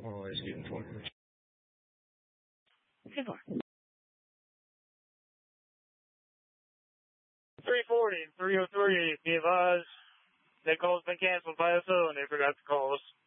Oh, it's getting 20. 340 and 303, be advised, that call's been canceled by us and they forgot to call us.